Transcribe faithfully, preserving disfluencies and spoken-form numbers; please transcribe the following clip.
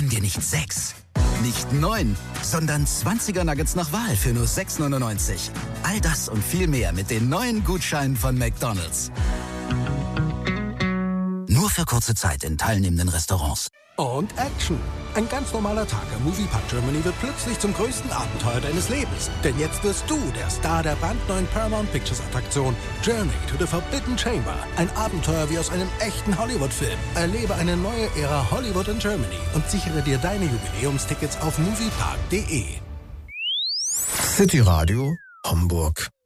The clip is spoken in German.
gönn dir nicht sechs, nicht neun, sondern zwanziger Nuggets nach Wahl für nur sechs neunundneunzig. All das und viel mehr mit den neuen Gutscheinen von McDonald's. Nur für kurze Zeit in teilnehmenden Restaurants. Und Action. Ein ganz normaler Tag am Moviepark Germany wird plötzlich zum größten Abenteuer deines Lebens. Denn jetzt wirst du der Star der brandneuen Paramount Pictures Attraktion Journey to the Forbidden Chamber. Ein Abenteuer wie aus einem echten Hollywood-Film. Erlebe eine neue Ära Hollywood in Germany und sichere dir deine Jubiläumstickets auf moviepark punkt de. City Radio Hamburg.